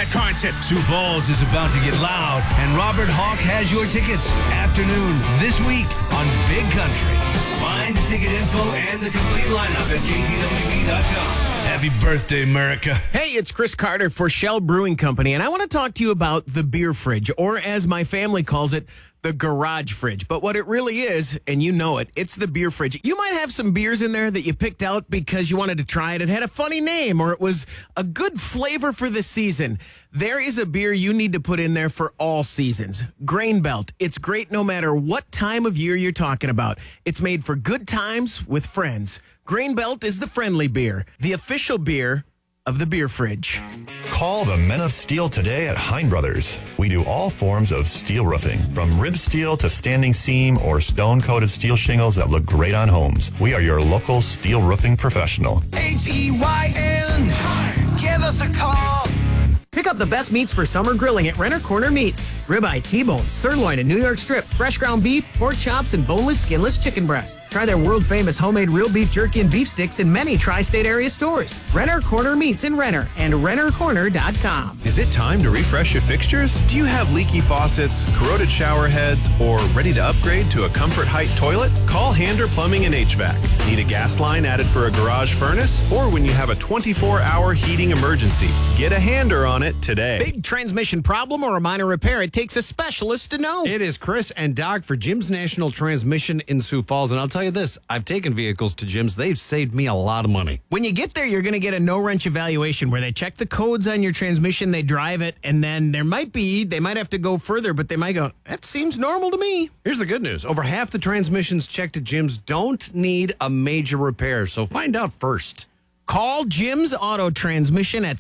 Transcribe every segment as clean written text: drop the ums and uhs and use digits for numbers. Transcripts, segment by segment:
that concert. Sioux Falls is about to get loud, and Robert Hawk has your tickets. Afternoon this week on Big Country. Find ticket info and the complete lineup at KTWB.com. Happy birthday, America. Hey, it's Chris Carter for Shell Brewing Company, and I want to talk to you about the beer fridge, or as my family calls it, the garage fridge. But what it really is, and you know it, it's the beer fridge. You might have some beers in there that you picked out because you wanted to try it. It had a funny name, or it was a good flavor for the season. There is a beer you need to put in there for all seasons. Grain Belt. It's great no matter what time of year you're talking about. It's made for good times with friends. Grain Belt is the friendly beer, the official beer of the beer fridge. Call the Men of Steel today at Hein Brothers. We do all forms of steel roofing, from rib steel to standing seam or stone-coated steel shingles that look great on homes. We are your local steel roofing professional. H-E-Y-N. Give us a call. Pick up the best meats for summer grilling at Renner Corner Meats. Ribeye, T-bone, sirloin, and New York strip, fresh ground beef, pork chops, and boneless, skinless chicken breast. Try their world-famous homemade real beef jerky and beef sticks in many tri-state area stores. Renner Corner Meats in Renner and rennercorner.com. Is it time to refresh your fixtures? Do you have leaky faucets, corroded shower heads, or ready to upgrade to a Comfort Height toilet? Call Hander Plumbing and HVAC. Need a gas line added for a garage furnace? Or when you have a 24-hour heating emergency? Get a Hander on it today. Big transmission problem or a minor repair, it takes a specialist to know. It is Chris and Doc for Jim's National Transmission in Sioux Falls. And I'll tell you this, I've taken vehicles to Jim's. They've saved me a lot of money. When you get there, you're going to get a no-wrench evaluation where they check the codes on your transmission, they drive it, and then they might have to go further, but they might go, that seems normal to me. Here's the good news. Over half the transmissions checked at Jim's don't need a major repair, so find out first. Call Jim's Auto Transmission at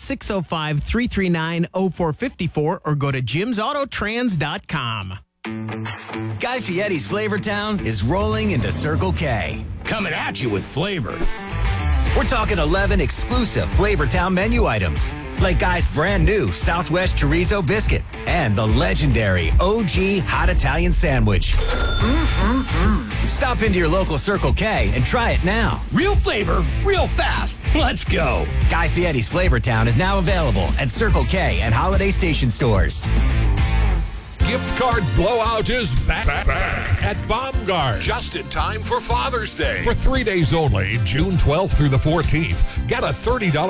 605-339-0454 or go to jimsautotrans.com. Guy Fieri's Flavortown is rolling into Circle K. Coming at you with flavor. We're talking 11 exclusive Flavortown menu items, like Guy's brand new Southwest Chorizo Biscuit and the legendary OG Hot Italian Sandwich. Stop into your local Circle K and try it now. Real flavor, real fast. Let's go. Guy Fieri's Flavortown is now available at Circle K and Holiday Station stores. Gift card blowout is back at Baumgart. Just in time for Father's Day. For 3 days only, June 12th through the 14th, get a $30